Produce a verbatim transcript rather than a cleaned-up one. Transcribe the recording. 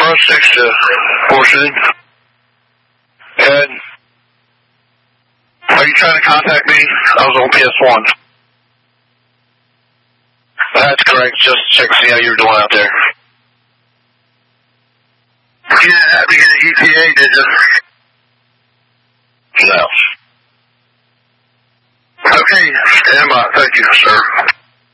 oh six to Washington. And are you trying to contact me? I was on P S one. That's correct. Just to check to see how you're doing out there. Yeah, I mean, E P A did you? No. Okay, stand by. Thank you, sir.